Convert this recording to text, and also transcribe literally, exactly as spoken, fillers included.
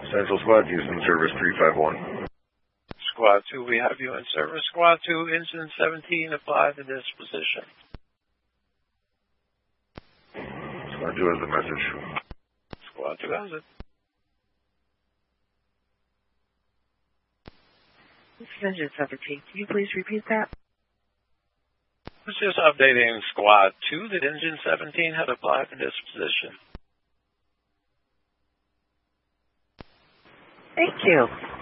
Central Squad, Houston Service three five one. Squad two, we have you in service. Squad two, engine seventeen, apply to this position. Squad two has the message. Squad two has it. This is engine seventeen. Can you please repeat that? I was just updating Squad two that engine seventeen had applied to this position. Thank you.